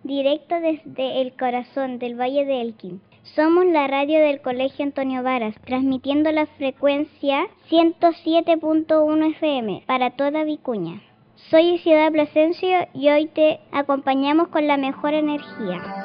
directo desde el corazón del Valle de Elqui. Somos la radio del Colegio Antonio Varas, transmitiendo la frecuencia 107.1 FM para toda Vicuña. Soy Isidora Plasencia y hoy te acompañamos con la mejor energía.